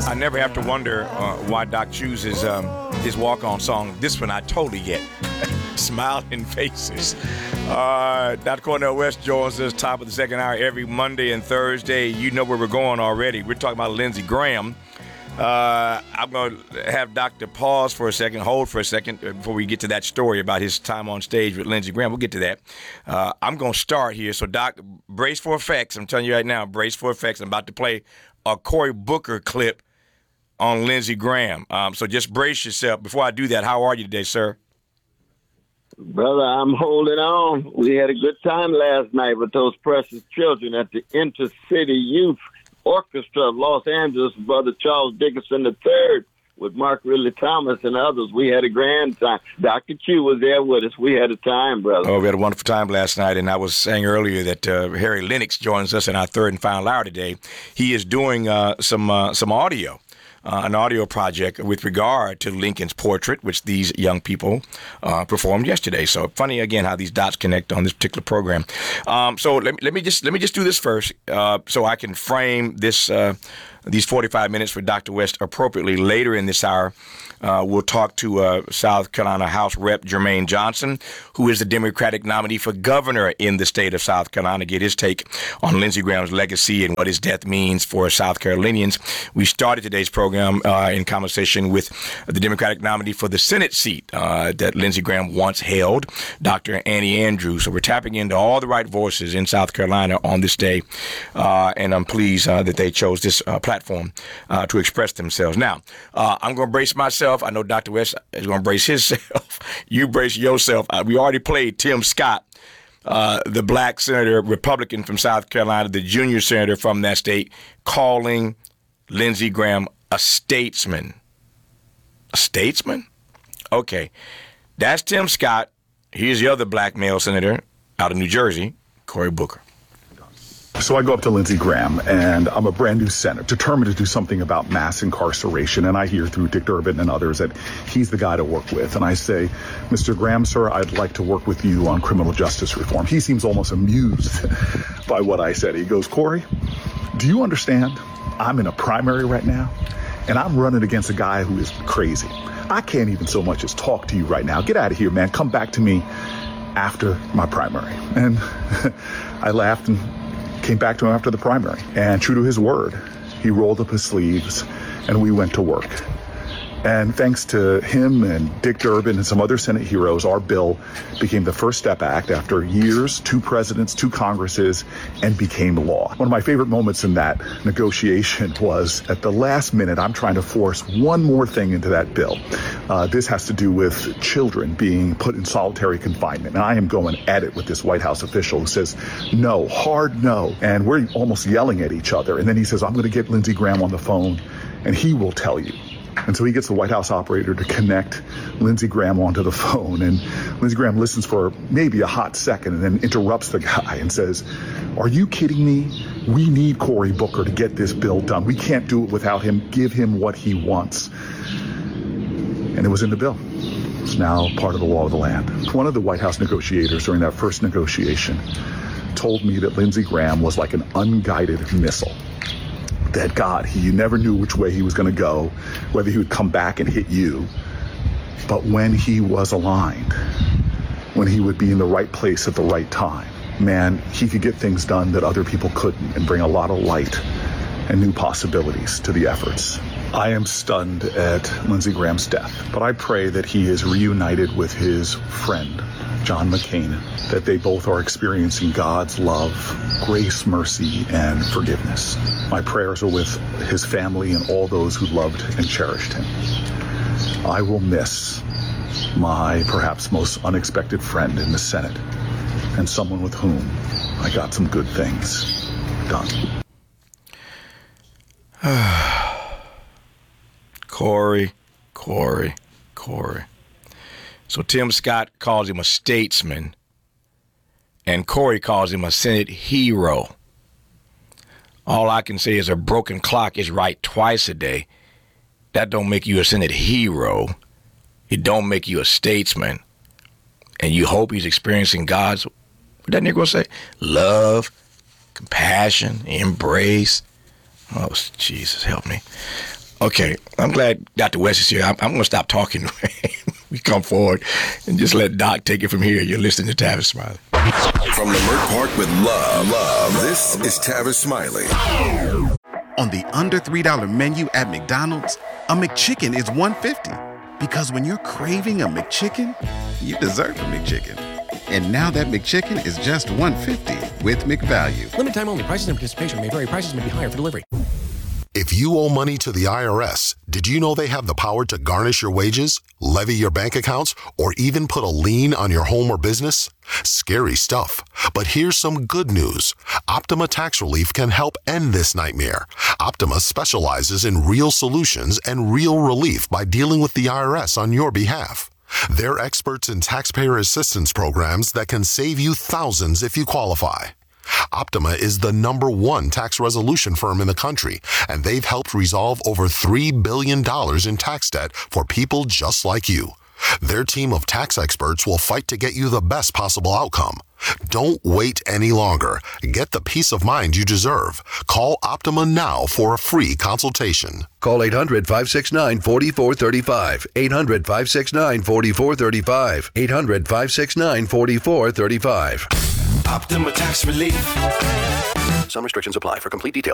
I never have to wonder why Doc chooses his walk-on song. This one I totally get. Smiling Faces. Dr. Cornel West joins us top of the second hour every Monday and Thursday. You know where we're going already. We're talking about Lindsey Graham. I'm going to have Dr. pause for a second, hold for a second before we get to that story about his time on stage with Lindsey Graham. We'll get to that. I'm going to start here. So, Doc, brace for effects. I'm telling you right now, brace for effects. I'm about to play a Cory Booker clip on Lindsey Graham. So just brace yourself. Before I do that, how are you today, sir? Brother, I'm holding on. We had a good time last night with those precious children at the Intercity Youth Orchestra of Los Angeles, Brother Charles Dickinson III, with Mark Ridley Thomas and others. We had a grand time. Dr. Q was there with us. We had a time, brother. Oh, we had a wonderful time last night, and I was saying earlier that Harry Lennox joins us in our third and final hour today. He is doing some audio. An audio project with regard to Lincoln's portrait, which these young people performed yesterday. So funny again how these dots connect on this particular program. So let me just do this first, so I can frame this these 45 minutes for Dr. West appropriately. Later in this hour, we'll talk to South Carolina House Rep Jermaine Johnson, who is the Democratic nominee for governor in the state of South Carolina, get his take on Lindsey Graham's legacy and what his death means for South Carolinians. We started today's program in conversation with the Democratic nominee for the Senate seat that Lindsey Graham once held, Dr. Annie Andrews. So we're tapping into all the right voices in South Carolina on this day, and I'm pleased that they chose this platform to express themselves. Now, I'm going to brace myself. I know Dr. West is going to brace himself. You brace yourself. We already played Tim Scott, the black senator, Republican from South Carolina, the junior senator from that state, calling Lindsey Graham a statesman. A statesman? Okay. That's Tim Scott. Here's the other black male senator out of New Jersey, Cory Booker. So I go up to Lindsey Graham, and I'm a brand new senator, determined to do something about mass incarceration. And I hear through Dick Durbin and others that he's the guy to work with. And I say, Mr. Graham, sir, I'd like to work with you on criminal justice reform. He seems almost amused by what I said. He goes, Cory, do you understand? I'm in a primary right now, and I'm running against a guy who is crazy. I can't even so much as talk to you right now. Get out of here, man. Come back to me after my primary. And I laughed and came back to him after the primary. And true to his word, he rolled up his sleeves and we went to work. And thanks to him and Dick Durbin and some other Senate heroes, our bill became the First Step Act after years, 2 presidents, 2 Congresses, and became law. One of my favorite moments in that negotiation was at the last minute, I'm trying to force one more thing into that bill. This has to do with children being put in solitary confinement. And I am going at it with this White House official who says, no, hard no. And we're almost yelling at each other. And then he says, I'm going to get Lindsey Graham on the phone and he will tell you. And so he gets the White House operator to connect Lindsey Graham onto the phone. And Lindsey Graham listens for maybe a hot second and then interrupts the guy and says, are you kidding me? We need Cory Booker to get this bill done. We can't do it without him. Give him what he wants. And it was in the bill. It's now part of the law of the land. One of the White House negotiators during that first negotiation told me that Lindsey Graham was like an unguided missile. That God, you never knew which way he was going to go, whether he would come back and hit you. But when he was aligned, when he would be in the right place at the right time, man, he could get things done that other people couldn't and bring a lot of light and new possibilities to the efforts. I am stunned at Lindsey Graham's death, but I pray that he is reunited with his friend, John McCain, that they both are experiencing God's love, grace, mercy, and forgiveness. My prayers are with his family and all those who loved and cherished him. I will miss my perhaps most unexpected friend in the Senate and someone with whom I got some good things done. Cory. So Tim Scott calls him a statesman, and Cory calls him a Senate hero. All I can say is a broken clock is right twice a day. That don't make you a Senate hero. It don't make you a statesman. And you hope he's experiencing God's, what that nigga gonna say? Love, compassion, embrace. Oh, Jesus, help me. Okay, I'm glad Dr. West is here. I'm going to stop talking. We come forward and just let Doc take it from here. You're listening to Tavis Smiley. From Leimert Park with love, this is Tavis Smiley. On the under $3 menu at McDonald's, a McChicken is $1.50. Because when you're craving a McChicken, you deserve a McChicken. And now that McChicken is just $1.50 with McValue. Limited time only. Prices and participation may vary. Prices may be higher for delivery. If you owe money to the IRS, did you know they have the power to garnish your wages, levy your bank accounts, or even put a lien on your home or business? Scary stuff. But here's some good news. Optima Tax Relief can help end this nightmare. Optima specializes in real solutions and real relief by dealing with the IRS on your behalf. They're experts in taxpayer assistance programs that can save you thousands if you qualify. Optima is the #1 tax resolution firm in the country, and they've helped resolve over $3 billion in tax debt for people just like you. Their team of tax experts will fight to get you the best possible outcome. Don't wait any longer. Get the peace of mind you deserve. Call Optima now for a free consultation. Call 800-569-4435. 800-569-4435. 800-569-4435. Optima Tax Relief. Some restrictions apply. For complete details,